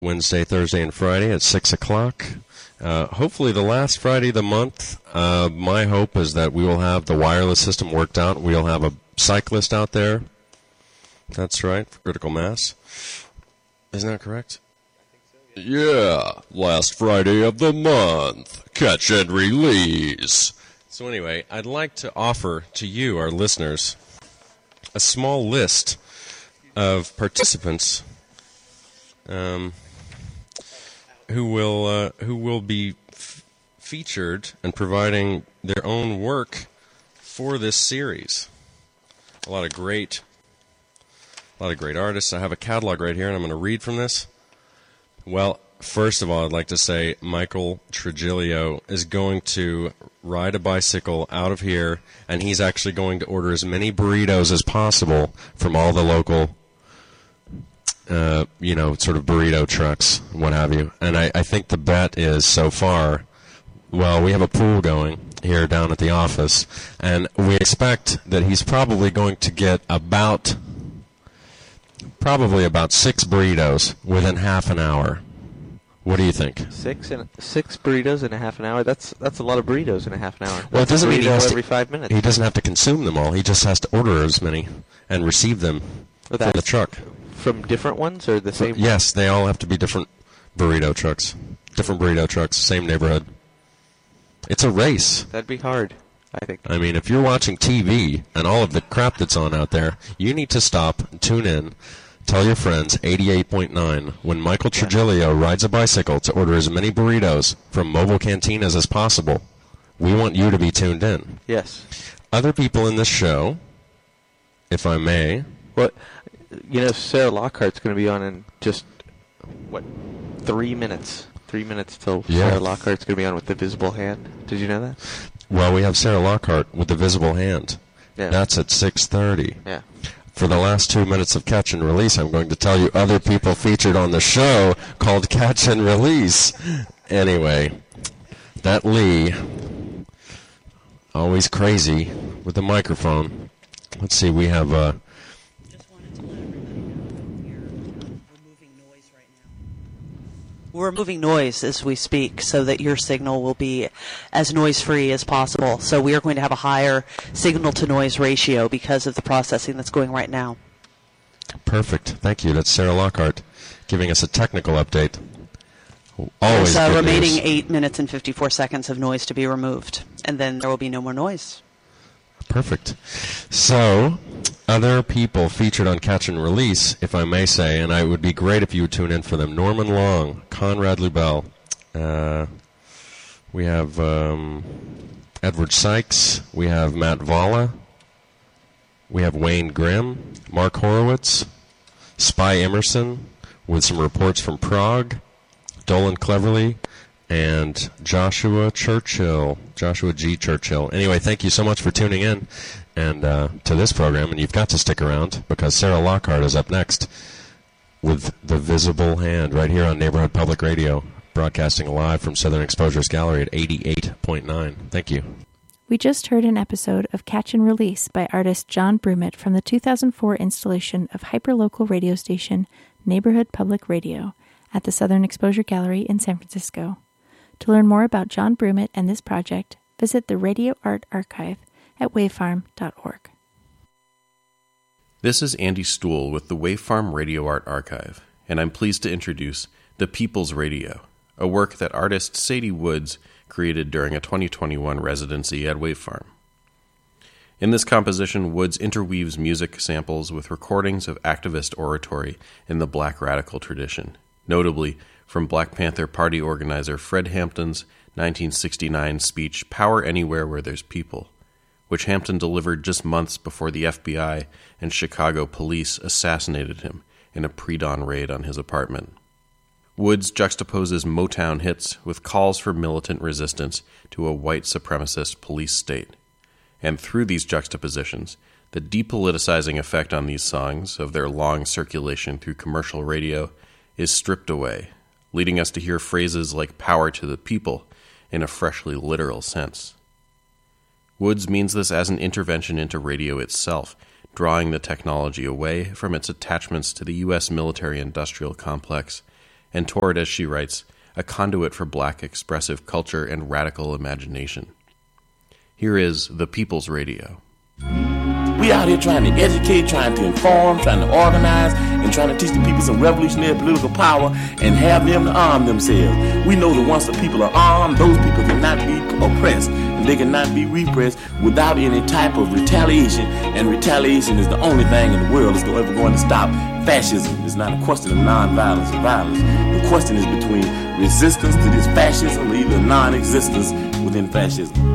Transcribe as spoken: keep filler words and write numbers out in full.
Wednesday, Thursday, and Friday at six o'clock. Uh, hopefully the last Friday of the month. Uh, my hope is that we will have the wireless system worked out. We'll have a cyclist out there. That's right, for Critical Mass. Isn't that correct? Yeah, last Friday of the month. Catch and release. So anyway, I'd like to offer to you, our listeners, a small list of participants um, who will uh, who will be f- featured and providing their own work for this series. A lot of great, a lot of great artists. I have a catalog right here, and I'm going to read from this. Well, first of all, I'd like to say Michael Trigilio is going to ride a bicycle out of here, and he's actually going to order as many burritos as possible from all the local Uh, you know, sort of burrito trucks, what have you. And I, I think the bet is so far, well, we have a pool going here down at the office, and we expect that he's probably going to get about, probably about six burritos within half an hour. What do you think? Six and six burritos in a half an hour. That's that's a lot of burritos in a half an hour. Well, it doesn't mean he has every to, five minutes. He doesn't have to consume them all. He just has to order as many and receive them Or from the truck. From different ones or the same? Yes, they all have to be different burrito trucks. Different burrito trucks, same neighborhood. It's a race. That'd be hard, I think. I mean, if you're watching T V and all of the crap that's on out there, you need to stop and tune in. Tell your friends, eighty-eight point nine, when Michael Trigilio rides a bicycle to order as many burritos from mobile cantinas as possible. We want you to be tuned in. Yes. Other people in this show, if I may. What? You know, Sarah Lockhart's going to be on in just, what, three minutes. Three minutes till Yeah. Sarah Lockhart's going to be on with the visible hand. Did you know that? Well, we have Sarah Lockhart with the visible hand. Yeah. That's at six thirty. Yeah. For the last two minutes of Catch and Release, I'm going to tell you other people featured on the show called Catch and Release. Anyway, that Lee, always crazy with the microphone. Let's see, we have... Uh, We're removing noise as we speak so that your signal will be as noise-free as possible. So we are going to have a higher signal-to-noise ratio because of the processing that's going right now. Perfect. Thank you. That's Sarah Lockhart giving us a technical update. Always There's uh, good remaining news. eight minutes and fifty-four seconds of noise to be removed, and then there will be no more noise. Perfect. So, other people featured on Catch and Release, if I may say, and it would be great if you would tune in for them. Norman Long, Conrad Lubell. Uh, we have um, Edward Sykes. We have Matt Valla. We have Wayne Grimm, Mark Horowitz, Spy Emerson, with some reports from Prague, Dolan Cleverly, and Joshua Churchill, Joshua G. Churchill. Anyway, thank you so much for tuning in and uh, to this program, and you've got to stick around because Sarah Lockhart is up next with The Visible Hand right here on Neighborhood Public Radio, broadcasting live from Southern Exposure's Gallery at eighty-eight point nine. Thank you. We just heard an episode of Catch and Release by artist John Brumitt from the two thousand four installation of hyperlocal radio station Neighborhood Public Radio at the Southern Exposure Gallery in San Francisco. To learn more about John Brumitt and this project, visit the Radio Art Archive at wavefarm dot org. This is Andy Stool with the Wavefarm Radio Art Archive, and I'm pleased to introduce The People's Radio, a work that artist Sadie Woods created during a twenty twenty-one residency at Wavefarm. In this composition, Woods interweaves music samples with recordings of activist oratory in the Black Radical tradition, notably from Black Panther Party organizer Fred Hampton's nineteen sixty-nine speech, Power Anywhere Where There's People, which Hampton delivered just months before the F B I and Chicago police assassinated him in a pre-dawn raid on his apartment. Woods juxtaposes Motown hits with calls for militant resistance to a white supremacist police state. And through these juxtapositions, the depoliticizing effect on these songs of their long circulation through commercial radio is stripped away, leading us to hear phrases like power to the people in a freshly literal sense. Woods means this as an intervention into radio itself, drawing the technology away from its attachments to the U S military-industrial complex and toward, as she writes, a conduit for black expressive culture and radical imagination. Here is The People's Radio. We out here trying to educate, trying to inform, trying to organize, and trying to teach the people some revolutionary political power and have them to arm themselves. We know that once the people are armed, those people cannot be oppressed, and they cannot be repressed without any type of retaliation, and retaliation is the only thing in the world that's ever going to stop fascism. It's not a question of nonviolence or violence. The question is between resistance to this fascism or either non-existence within fascism.